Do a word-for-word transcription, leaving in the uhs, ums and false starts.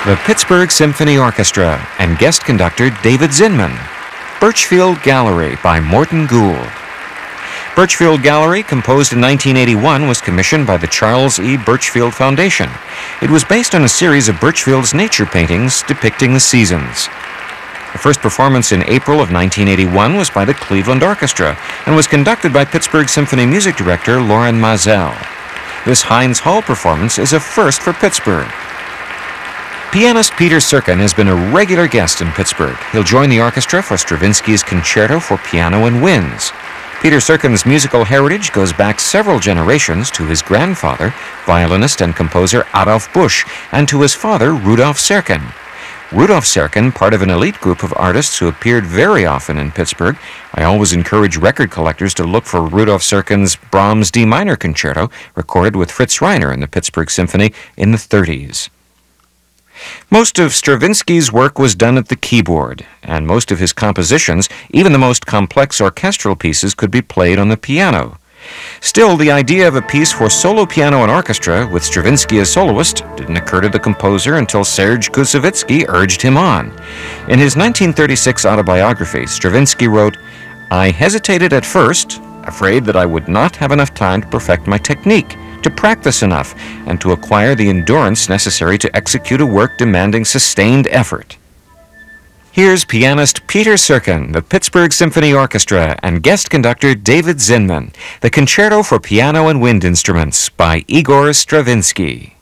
the Pittsburgh Symphony Orchestra and guest conductor David Zinman. Birchfield Gallery by Morton Gould. Birchfield Gallery, composed in nineteen eighty-one, was commissioned by the Charles E. Birchfield Foundation. It was based on a series of Birchfield's nature paintings depicting the seasons. The first performance in April of nineteen eighty-one was by the Cleveland Orchestra and was conducted by Pittsburgh Symphony music director Loren Mazel. This Heinz Hall performance is a first for Pittsburgh. Pianist Peter Serkin has been a regular guest in Pittsburgh. He'll join the orchestra for Stravinsky's Concerto for Piano and Winds. Peter Serkin's musical heritage goes back several generations to his grandfather, violinist and composer Adolf Busch, and to his father, Rudolf Serkin. Rudolf Serkin, part of an elite group of artists who appeared very often in Pittsburgh. I always encourage record collectors to look for Rudolf Serkin's Brahms D minor concerto, recorded with Fritz Reiner in the Pittsburgh Symphony in the thirties. Most of Stravinsky's work was done at the keyboard, and most of his compositions, even the most complex orchestral pieces, could be played on the piano. Still, the idea of a piece for solo piano and orchestra with Stravinsky as soloist didn't occur to the composer until Serge Koussevitzky urged him on. In his nineteen thirty-six autobiography, Stravinsky wrote, "I hesitated at first, afraid that I would not have enough time to perfect my technique, to practice enough, and to acquire the endurance necessary to execute a work demanding sustained effort." Here's pianist Peter Serkin, the Pittsburgh Symphony Orchestra, and guest conductor David Zinman, the Concerto for Piano and Wind Instruments by Igor Stravinsky.